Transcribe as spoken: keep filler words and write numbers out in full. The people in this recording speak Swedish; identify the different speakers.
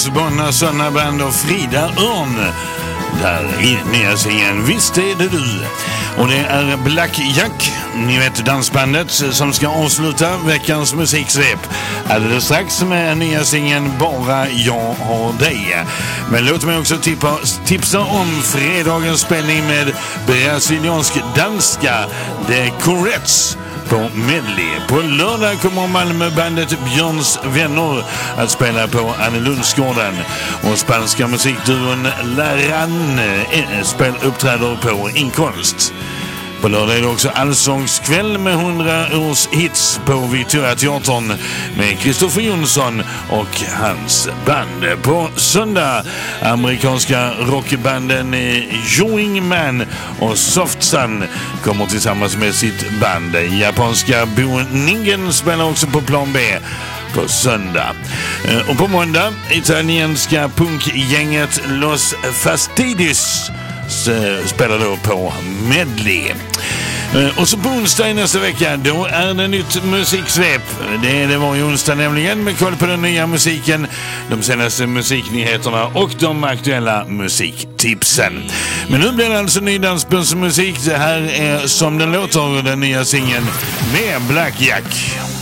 Speaker 1: Bonna Sönna Band och Frida Örn. Där i nya singeln Visst är det du. Och det är Black Jack, ni vet dansbandet, som ska avsluta veckans musiksvep alldeles strax med nya singeln Bara jag har dig. Men låt mig också tippa, tipsa om fredagens spänning med brasiliansk danska The Corettes på medley. På lördag kommer Malmöbandet Björns vänner att spela på Annelundsgården och spanska musikduon Laran spel uppträder på Inkonst. På lördag är det också allsångskväll med hundra års hits på Victoria Teatern med Kristoffer Jonsson och hans band. På söndag amerikanska rockbanden Joing Man och Soft Sun kommer tillsammans med sitt band. Japanska Bo Ningen spelar också på plan B på söndag. Och på måndag italienska punkgänget Los Fastidios spelar då på medley. Och så på onsdag i nästa vecka, då är det nytt musiksvep. Det, det var ju onsdag nämligen, med koll på den nya musiken, de senaste musiknyheterna och de aktuella musiktipsen. Men nu blir det alltså ny dansbandsmusik. Det här är Som den låter, den nya singeln med Black Jack.